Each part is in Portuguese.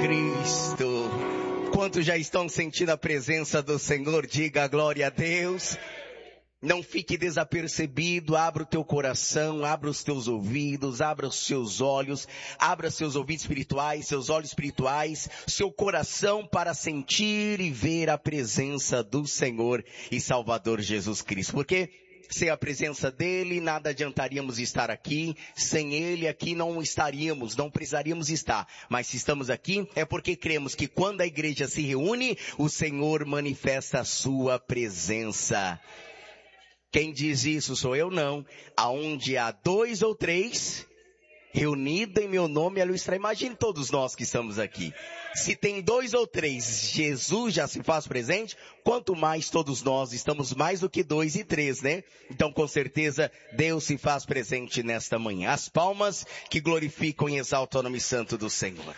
Cristo. Quantos já estão sentindo a presença do Senhor? Diga glória a Deus. Não fique desapercebido, abra o teu coração, abra os teus ouvidos, abra os seus olhos, abra seus ouvidos espirituais, seus olhos espirituais, seu coração para sentir e ver a presença do Senhor e Salvador Jesus Cristo. Porque sem a presença dele, nada adiantaríamos estar aqui. Sem ele, aqui não estaríamos, não precisaríamos estar. Mas se estamos aqui, é porque cremos que quando a igreja se reúne, o Senhor manifesta a sua presença. Quem diz isso sou eu não. Aonde há 2 ou 3 reunidos em meu nome, ela estará. Imagine todos nós que estamos aqui. Se tem 2 ou 3, Jesus já se faz presente, quanto mais todos nós estamos mais do que 2 e 3, né? Então com certeza Deus se faz presente nesta manhã. As palmas que glorificam e exaltam o nome santo do Senhor.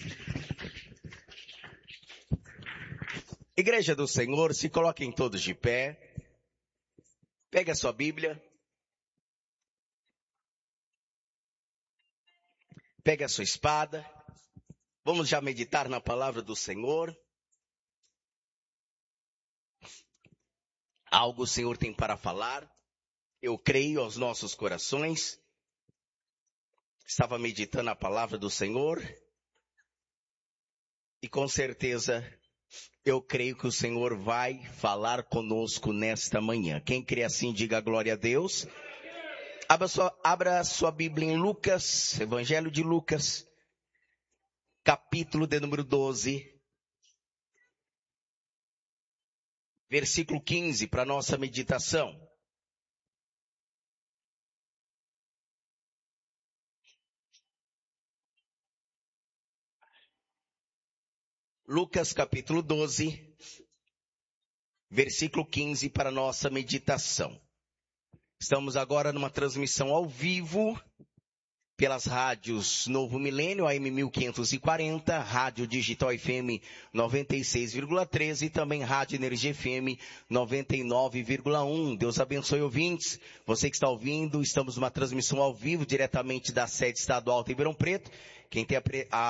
Igreja do Senhor, se coloquem todos de pé. Pega a sua Bíblia. Pega a sua espada. Vamos já meditar na palavra do Senhor. Algo o Senhor tem para falar. Eu creio aos nossos corações. Estava meditando a palavra do Senhor. E com certeza eu creio que o Senhor vai falar conosco nesta manhã. Quem crê assim, diga glória a Deus. Abra sua Bíblia em Lucas, Evangelho de Lucas, capítulo de número 12, versículo 15, para nossa meditação. Lucas capítulo 12, versículo 15 para nossa meditação. Estamos agora numa transmissão ao vivo pelas rádios Novo Milênio, AM 1540, Rádio Digital FM 96,13 e também Rádio Energia FM 99,1. Deus abençoe ouvintes. Você que está ouvindo, estamos numa transmissão ao vivo diretamente da sede estadual de Ribeirão Preto. Quem tem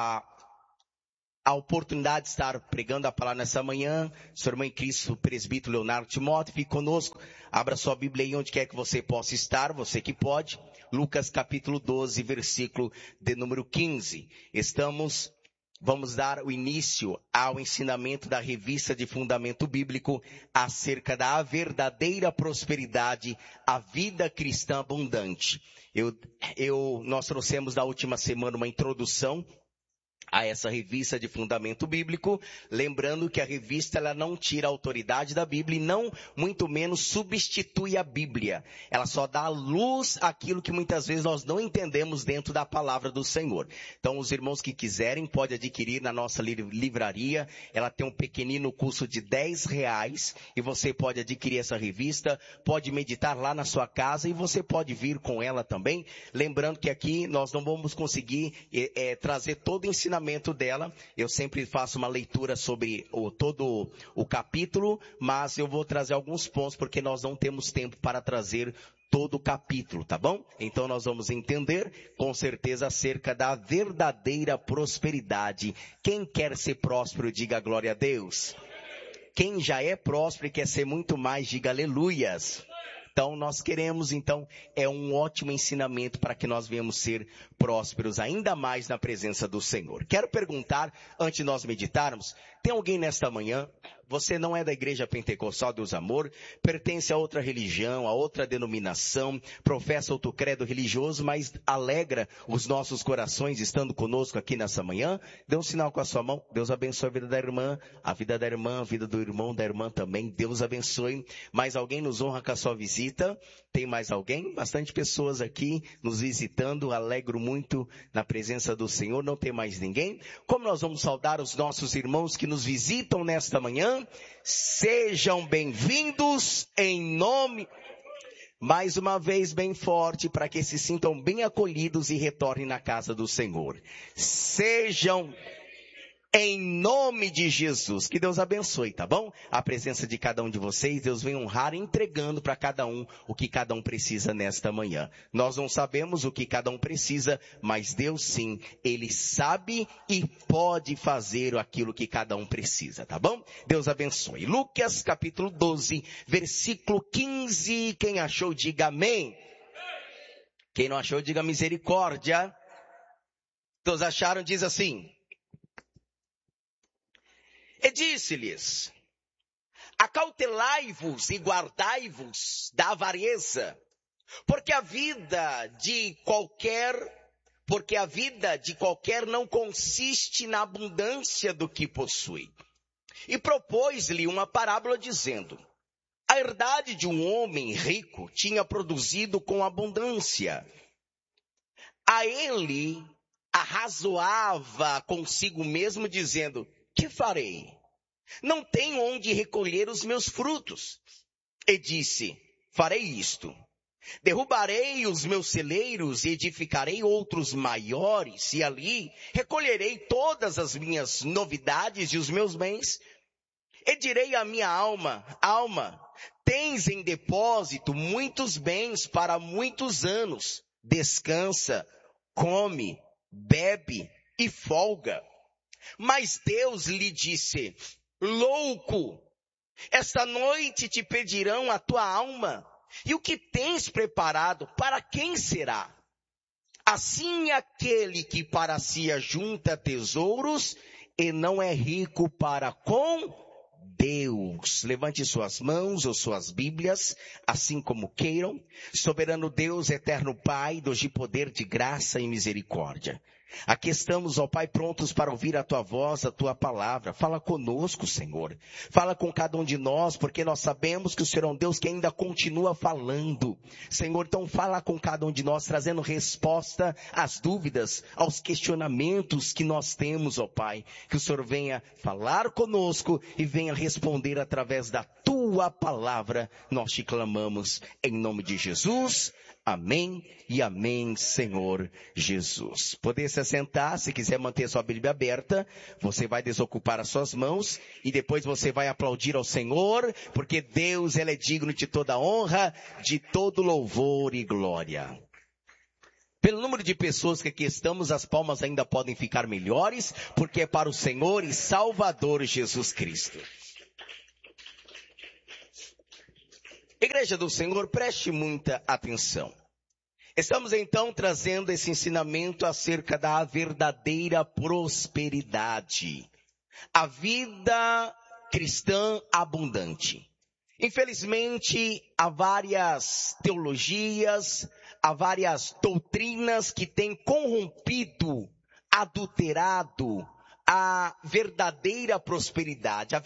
a oportunidade de estar pregando a palavra nessa manhã, seu irmão em Cristo, presbítero Leonardo Timóteo, fique conosco, abra sua Bíblia aí onde quer que você possa estar, você que pode, Lucas capítulo 12, versículo de número 15. Vamos dar o início ao ensinamento da revista de Fundamento Bíblico acerca da verdadeira prosperidade, a vida cristã abundante. Nós trouxemos na última semana uma introdução a essa revista de Fundamento Bíblico, lembrando que a revista ela não tira a autoridade da Bíblia e não, muito menos, substitui a Bíblia. Ela só dá luz àquilo que muitas vezes nós não entendemos dentro da palavra do Senhor. Então, os irmãos que quiserem, podem adquirir na nossa livraria. Ela tem um pequenino custo de R$10 e você pode adquirir essa revista, pode meditar lá na sua casa e você pode vir com ela também. Lembrando que aqui nós não vamos conseguir trazer todo o ensinamento dela. Eu sempre faço uma leitura sobre todo o capítulo, mas eu vou trazer alguns pontos porque nós não temos tempo para trazer todo o capítulo, tá bom? Então nós vamos entender com certeza acerca da verdadeira prosperidade. Quem quer ser próspero, diga glória a Deus. Quem já é próspero e quer ser muito mais, diga aleluias. Então nós queremos, é um ótimo ensinamento para que nós venhamos ser prósperos ainda mais na presença do Senhor. Quero perguntar, antes de nós meditarmos, tem alguém nesta manhã, você não é da Igreja Pentecostal Deus Amor, pertence a outra religião, a outra denominação, professa outro credo religioso, mas alegra os nossos corações estando conosco aqui nessa manhã? Dê um sinal com a sua mão. Deus abençoe a vida da irmã, a vida da irmã, a vida do irmão, da irmã também. Deus abençoe. Mais alguém nos honra com a sua visita? Tem mais alguém? Bastante pessoas aqui nos visitando. Alegro muito na presença do Senhor. Não tem mais ninguém? Como nós vamos saudar os nossos irmãos que nos visitam nesta manhã? Sejam bem-vindos em nome, mais uma vez bem forte, para que se sintam bem acolhidos e retornem na casa do Seigneur. Sejam Em nome de Jesus. Que Deus abençoe, tá bom? A presença de cada um de vocês, Deus vem honrar entregando para cada um o que cada um precisa nesta manhã. Nós não sabemos o que cada um precisa, mas Deus sim, Ele sabe e pode fazer aquilo que cada um precisa, tá bom? Deus abençoe. Lucas capítulo 12, versículo 15. Quem achou, diga amém. Quem não achou, diga misericórdia. Todos acharam, diz assim. E disse-lhes, acautelai-vos e guardai-vos da avareza, porque a vida de qualquer não consiste na abundância do que possui. E propôs-lhe uma parábola dizendo, a herdade de um homem rico tinha produzido com abundância. A ele arrazoava consigo mesmo dizendo, que farei? Não tenho onde recolher os meus frutos. E disse, farei isto. Derrubarei os meus celeiros e edificarei outros maiores, e ali recolherei todas as minhas novidades e os meus bens. E direi à minha alma, alma, tens em depósito muitos bens para muitos anos. Descansa, come, bebe e folga. Mas Deus lhe disse, louco, esta noite te pedirão a tua alma, e o que tens preparado, para quem será? Assim aquele que para si ajunta tesouros, e não é rico para com Deus. Levante suas mãos ou suas Bíblias, assim como queiram. Soberano Deus, eterno Pai, Deus de poder, de graça e misericórdia. Aqui estamos, ó Pai, prontos para ouvir a Tua voz, a Tua palavra. Fala conosco, Senhor. Fala com cada um de nós, porque nós sabemos que o Senhor é um Deus que ainda continua falando. Senhor, então fala com cada um de nós, trazendo resposta às dúvidas, aos questionamentos que nós temos, ó Pai. Que o Senhor venha falar conosco e venha responder através da Tua palavra. Nós te clamamos em nome de Jesus. Amém e amém, Senhor Jesus. Poder se assentar, se quiser manter sua Bíblia aberta, você vai desocupar as suas mãos e depois você vai aplaudir ao Senhor, porque Deus, Ele é digno de toda honra, de todo louvor e glória. Pelo número de pessoas que aqui estamos, as palmas ainda podem ficar melhores, porque é para o Senhor e Salvador Jesus Cristo. Igreja do Senhor, preste muita atenção. Estamos então trazendo esse ensinamento acerca da verdadeira prosperidade. A vida cristã abundante. Infelizmente, há várias teologias, há várias doutrinas que têm corrompido, adulterado a verdadeira prosperidade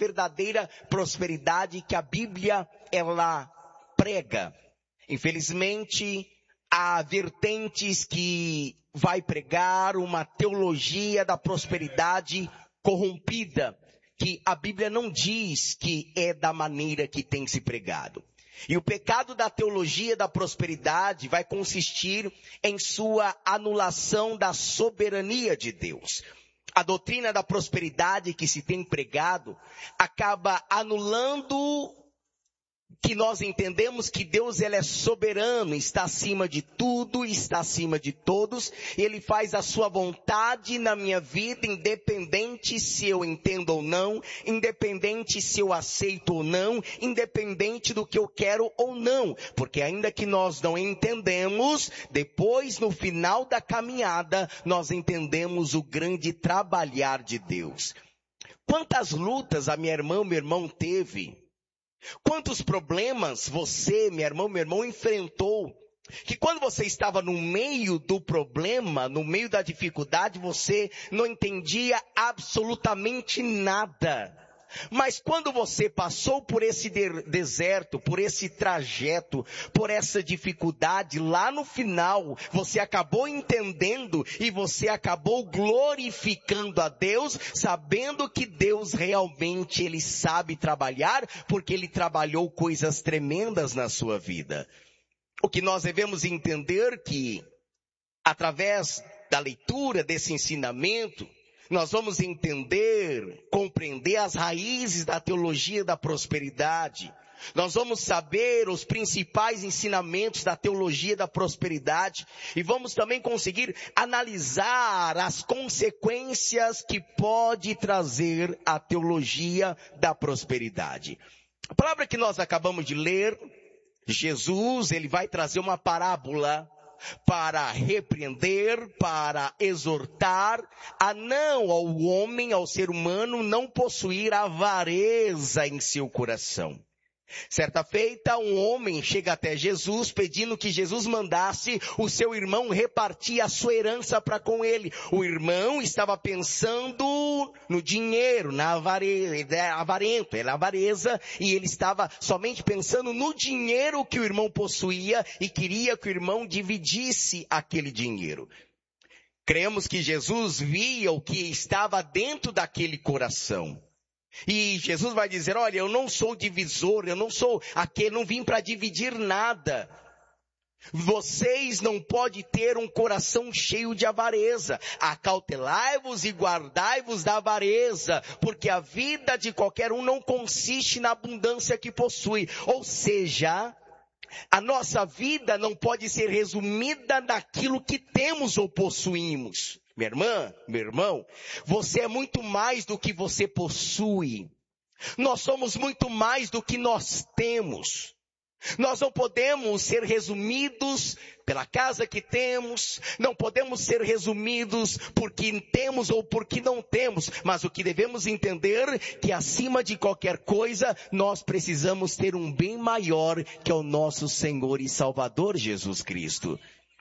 que a Bíblia, ela prega. Infelizmente, há vertentes que vai pregar uma teologia da prosperidade corrompida, que a Bíblia não diz que é da maneira que tem se pregado. E o pecado da teologia da prosperidade vai consistir em sua anulação da soberania de Deus. A doutrina da prosperidade que se tem pregado acaba anulando que nós entendemos que Deus, Ele é soberano, está acima de tudo, está acima de todos. Ele faz a sua vontade na minha vida, independente se eu entendo ou não, independente se eu aceito ou não, independente do que eu quero ou não. Porque ainda que nós não entendemos, depois no final da caminhada, nós entendemos o grande trabalhar de Deus. Quantas lutas a minha irmã, meu irmão teve? Quantos problemas você, minha irmã, meu irmão, enfrentou? Que quando você estava no meio do problema, no meio da dificuldade, você não entendia absolutamente nada. Mas quando você passou por esse deserto, por esse trajeto, por essa dificuldade, lá no final, você acabou entendendo e você acabou glorificando a Deus, sabendo que Deus realmente, Ele sabe trabalhar, porque Ele trabalhou coisas tremendas na sua vida. O que nós devemos entender que, através da leitura desse ensinamento, nós vamos entender, compreender as raízes da teologia da prosperidade. Nós vamos saber os principais ensinamentos da teologia da prosperidade e vamos também conseguir analisar as consequências que pode trazer a teologia da prosperidade. A palavra que nós acabamos de ler, Jesus, ele vai trazer uma parábola para repreender, para exortar ao homem, ao ser humano, não possuir avareza em seu coração. Certa feita, um homem chega até Jesus pedindo que Jesus mandasse o seu irmão repartir a sua herança para com ele. O irmão estava pensando no dinheiro, na avareza, ele era avarento, era avareza, e ele estava somente pensando no dinheiro que o irmão possuía e queria que o irmão dividisse aquele dinheiro. Cremos que Jesus via o que estava dentro daquele coração. E Jesus vai dizer, olha, eu não sou divisor, eu não sou aquele, não vim para dividir nada. Vocês não podem ter um coração cheio de avareza. Acautelai-vos e guardai-vos da avareza, porque a vida de qualquer um não consiste na abundância que possui. Ou seja, a nossa vida não pode ser resumida naquilo que temos ou possuímos. Minha irmã, meu irmão, você é muito mais do que você possui. Nós somos muito mais do que nós temos. Nós não podemos ser resumidos pela casa que temos, não podemos ser resumidos porque temos ou porque não temos, mas o que devemos entender é que acima de qualquer coisa, nós precisamos ter um bem maior que é o nosso Senhor e Salvador Jesus Cristo.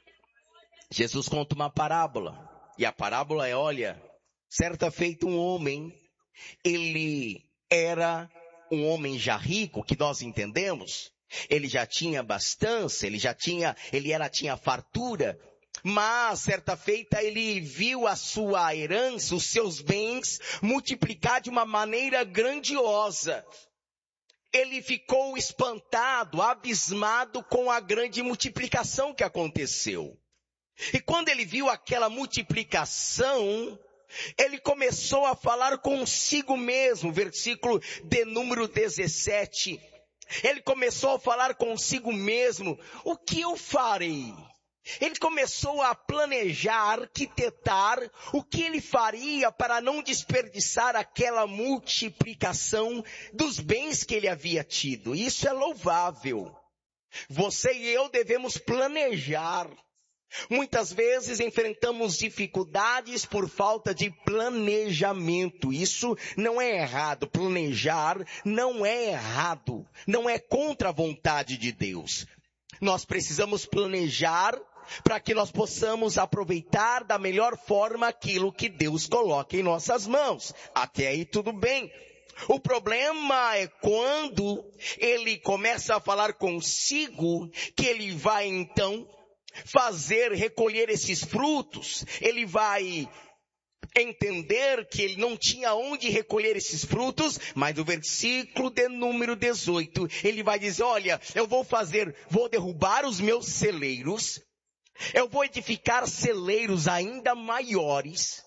Jesus conta uma parábola. E a parábola é, olha, certa feita um homem, ele era um homem já rico, que nós entendemos, ele já tinha bastância, ele tinha fartura, mas certa feita ele viu a sua herança, os seus bens, multiplicar de uma maneira grandiosa. Ele ficou espantado, abismado com a grande multiplicação que aconteceu. E quando ele viu aquela multiplicação, ele começou a falar consigo mesmo, versículo de número 17. Ele começou a falar consigo mesmo, o que eu farei? Ele começou a planejar, arquitetar o que ele faria para não desperdiçar aquela multiplicação dos bens que ele havia tido. Isso é louvável. Você e eu devemos planejar. Muitas vezes enfrentamos dificuldades por falta de planejamento. Isso não é errado. Planejar não é errado. Não é contra a vontade de Deus. Nós precisamos planejar para que nós possamos aproveitar da melhor forma aquilo que Deus coloca em nossas mãos. Até aí tudo bem. O problema é quando ele começa a falar consigo que ele vai então recolher esses frutos, ele vai entender que ele não tinha onde recolher esses frutos, mas no versículo de número 18, ele vai dizer, olha, vou derrubar os meus celeiros, eu vou edificar celeiros ainda maiores,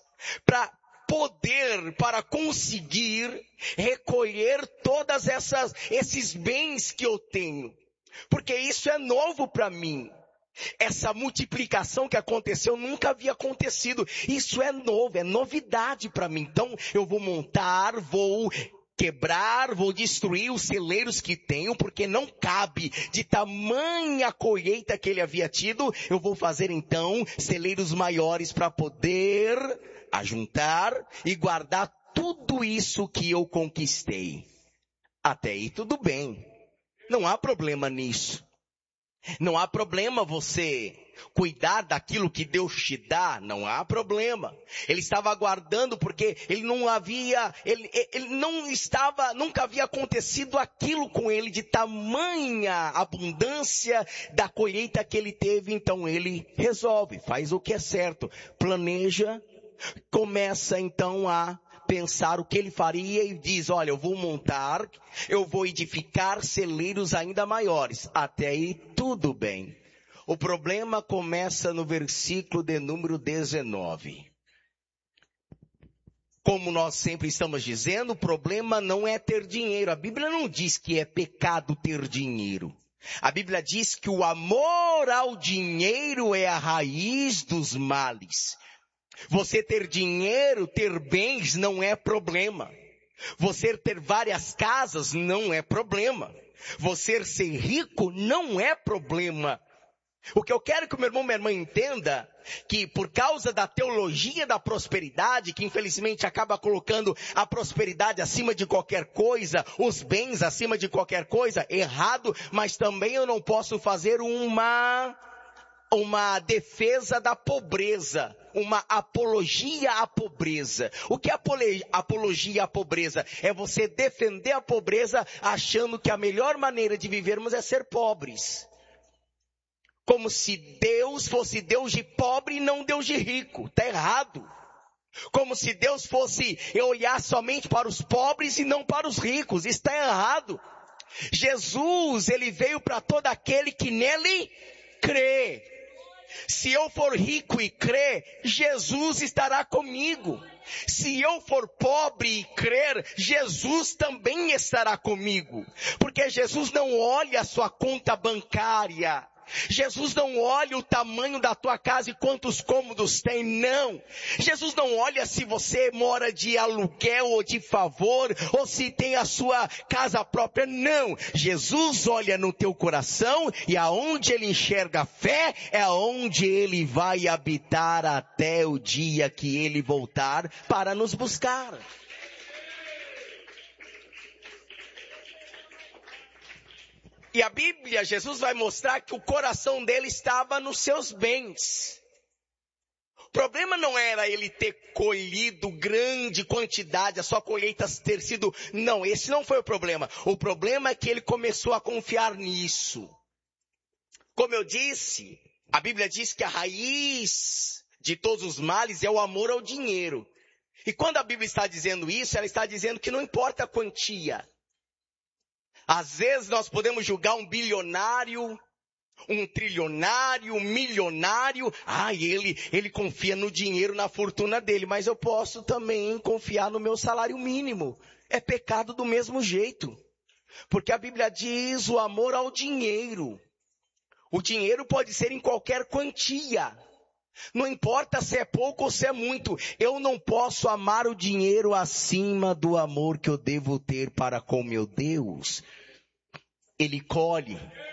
para conseguir recolher todas esses bens que eu tenho, porque isso é novo para mim. Essa multiplicação que aconteceu nunca havia acontecido. Isso é novo, é novidade para mim. Então eu vou montar, vou quebrar, vou destruir os celeiros que tenho, porque não cabe de tamanha colheita que ele havia tido. Eu vou fazer então celeiros maiores para poder ajuntar e guardar tudo isso que eu conquistei. Até aí tudo bem. Não há problema nisso. Não há problema você cuidar daquilo que Deus te dá, não há problema. Ele estava aguardando porque nunca havia acontecido aquilo com ele de tamanha abundância da colheita que ele teve. Então ele resolve, faz o que é certo, planeja, começa então a pensar o que ele faria e diz, olha, eu vou edificar celeiros ainda maiores. Até aí tudo bem. O problema começa no versículo de número 19. Como nós sempre estamos dizendo, o problema não é ter dinheiro. A Bíblia não diz que é pecado ter dinheiro. A Bíblia diz que o amor ao dinheiro é a raiz dos males. Você ter dinheiro, ter bens não é problema. Você ter várias casas não é problema. Você ser rico não é problema. O que eu quero que o meu irmão e minha irmã entenda, que por causa da teologia da prosperidade, que infelizmente acaba colocando a prosperidade acima de qualquer coisa, os bens acima de qualquer coisa, errado, mas também eu não posso fazer uma defesa da pobreza, uma apologia à pobreza. O que é apologia à pobreza? É você defender a pobreza achando que a melhor maneira de vivermos é ser pobres. Como se Deus fosse Deus de pobre e não Deus de rico. Está errado. Como se Deus fosse olhar somente para os pobres e não para os ricos. Está errado. Jesus, ele veio para todo aquele que nele crê. Se eu for rico e crer, Jesus estará comigo. Se eu for pobre e crer, Jesus também estará comigo. Porque Jesus não olha a sua conta bancária. Jesus não olha o tamanho da tua casa e quantos cômodos tem, não. Jesus não olha se você mora de aluguel ou de favor, ou se tem a sua casa própria, não. Jesus olha no teu coração e aonde ele enxerga a fé, é aonde ele vai habitar até o dia que ele voltar para nos buscar. E a Bíblia, Jesus vai mostrar que o coração dele estava nos seus bens. O problema não era ele ter colhido grande quantidade, a sua colheita ter sido... Não, esse não foi o problema. O problema é que ele começou a confiar nisso. Como eu disse, a Bíblia diz que a raiz de todos os males é o amor ao dinheiro. E quando a Bíblia está dizendo isso, ela está dizendo que não importa a quantia. Às vezes nós podemos julgar um bilionário, um trilionário, um milionário. Ele confia no dinheiro, na fortuna dele. Mas eu posso também confiar no meu salário mínimo. É pecado do mesmo jeito. Porque a Bíblia diz o amor ao dinheiro. O dinheiro pode ser em qualquer quantia. Não importa se é pouco ou se é muito. Eu não posso amar o dinheiro acima do amor que eu devo ter para com meu Deus. Ele colhe